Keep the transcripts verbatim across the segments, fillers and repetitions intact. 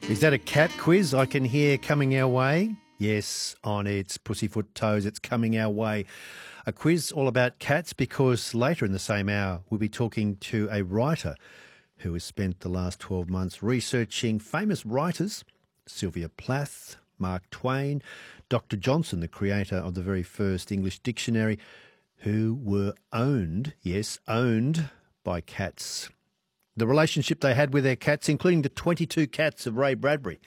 Is that a cat quiz I can hear coming our way? Yes, on its pussyfoot toes, it's coming our way. A quiz all about cats because later in the same hour we'll be talking to a writer who has spent the last twelve months researching famous writers, Sylvia Plath, Mark Twain, Doctor Johnson, the creator of the very first English dictionary, who were owned, yes, owned by cats. The relationship they had with their cats, including the twenty-two cats of Ray Bradbury.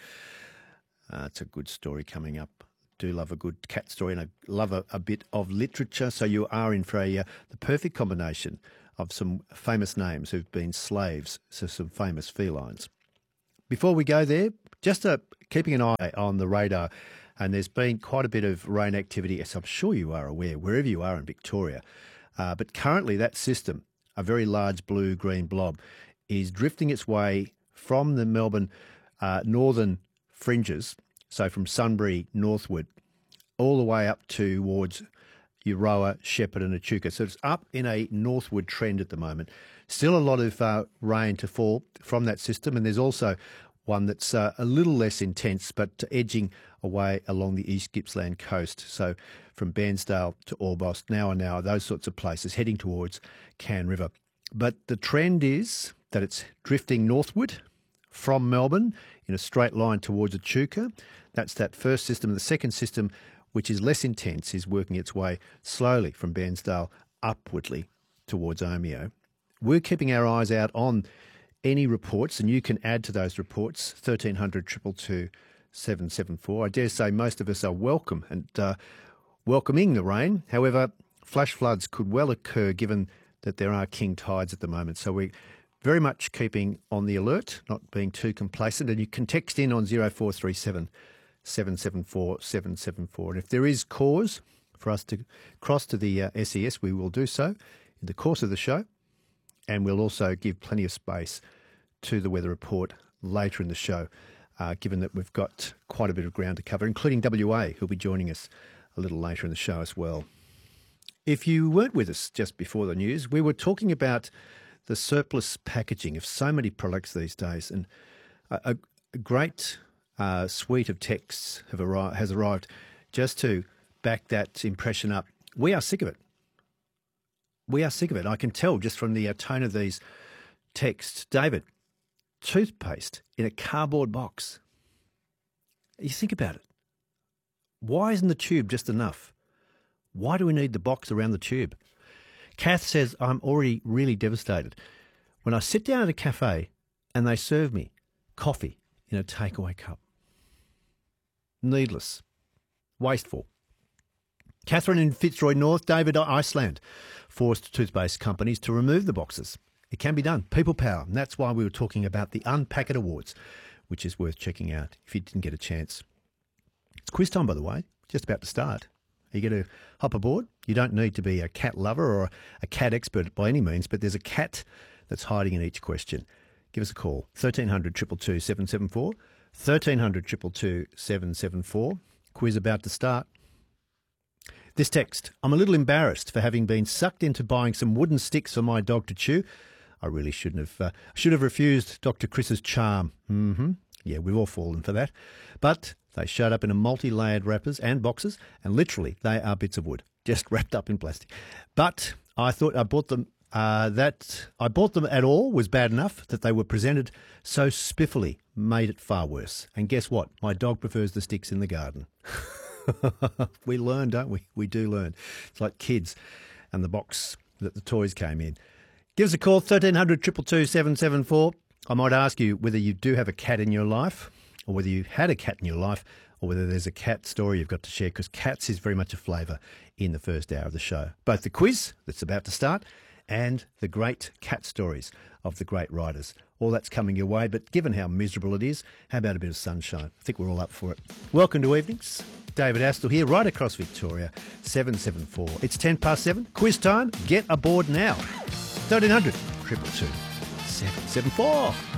Uh, it's a good story coming up. Do love a good cat story, and I love a, a bit of literature. So you are in for a, uh, the perfect combination of some famous names who've been slaves to some famous felines. Before we go there, just uh, keeping an eye on the radar, and there's been quite a bit of rain activity, as I'm sure you are aware, wherever you are in Victoria. Uh, but currently that system, a very large blue-green blob, is drifting its way from the Melbourne uh, northern fringes, so from Sunbury northward, all the way up towards Euroa, Shepherd and Echuca. So it's up in a northward trend at the moment. Still a lot of uh, rain to fall from that system, and there's also one that's uh, a little less intense, but edging away along the East Gippsland coast. So from Bairnsdale to Orbost, now and now, those sorts of places, heading towards Cann River. But the trend is that it's drifting northward from Melbourne in a straight line towards Echuca. That's that first system. The second system, which is less intense, is working its way slowly from Bairnsdale upwardly towards Omeo. We're keeping our eyes out on any reports, and you can add to those reports, thirteen hundred, two two two, seven seven four. I dare say most of us are welcome and uh, welcoming the rain. However, flash floods could well occur given that there are king tides at the moment. So we're very much keeping on the alert, not being too complacent. And you can text in on zero four three seven, seven seven four, seven seven four. And if there is cause for us to cross to the uh, S E S, we will do so in the course of the show. And we'll also give plenty of space to the weather report later in the show, uh, given that we've got quite a bit of ground to cover, including W A, who'll be joining us a little later in the show as well. If you weren't with us just before the news, we were talking about the surplus packaging of so many products these days, and a, a great uh, suite of texts have arri- has arrived just to back that impression up. We are sick of it. We are sick of it. I can tell just from the uh, tone of these texts. David, toothpaste in a cardboard box. You think about it. Why isn't the tube just enough? Why do we need the box around the tube? Kath says, I'm already really devastated. When I sit down at a cafe and they serve me coffee in a takeaway cup. Needless. Wasteful. Catherine in Fitzroy North, David, Iceland, forced toothpaste companies to remove the boxes. It can be done. People power. And that's why we were talking about the Unpack It Awards, which is worth checking out if you didn't get a chance. It's quiz time, by the way, just about to start. Are you going to hop aboard? You don't need to be a cat lover or a cat expert by any means, but there's a cat that's hiding in each question. Give us a call, thirteen hundred, two two two, seven seven four, thirteen hundred, two two two, seven seven four. Quiz about to start. This text, I'm a little embarrassed for having been sucked into buying some wooden sticks for my dog to chew. I really shouldn't have, uh, should have refused Doctor Chris's charm. Mm-hmm. Yeah, we've all fallen for that. But they showed up in a multi-layered wrappers and boxes, and literally they are bits of wood, just wrapped up in plastic. But I thought I bought them, uh, that I bought them at all was bad enough. That they were presented so spiffily made it far worse. And guess what? My dog prefers the sticks in the garden. We learn, don't we? We do learn. It's like kids and the box that the toys came in. Give us a call, thirteen hundred, two two two, seven seven four. I might ask you whether you do have a cat in your life, or whether you had a cat in your life, or whether there's a cat story you've got to share, because cats is very much a flavour in the first hour of the show. Both the quiz that's about to start and the great cat stories of the great writers. All that's coming your way, but given how miserable it is, how about a bit of sunshine? I think we're all up for it. Welcome to Evenings. David Astle here, right across Victoria, seven seven four. It's ten past seven. Quiz time. Get aboard now. thirteen hundred, two two two, seven seven four.